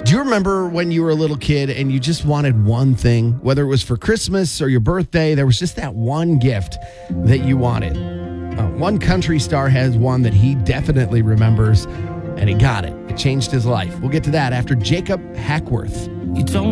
Do you remember when you were a little kid and you just wanted one thing, whether it was for Christmas or your birthday? There was just that one gift that you wanted. One country star has one that he definitely remembers, and he got it. It changed his life. We'll get to that after Jacob Hackworth. You told